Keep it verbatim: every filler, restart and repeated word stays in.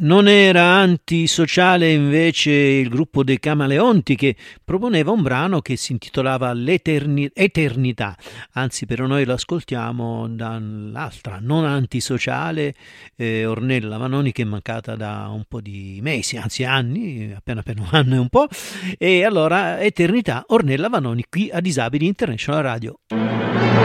Non era antisociale invece il gruppo dei Camaleonti, che proponeva un brano che si intitolava L'Eterni- Eternità, anzi per noi lo ascoltiamo dall'altra, non antisociale, eh, Ornella Vanoni, che è mancata da un po' di mesi, anzi anni, appena appena un anno e un po', e allora Eternità, Ornella Vanoni qui a Disabili International Radio.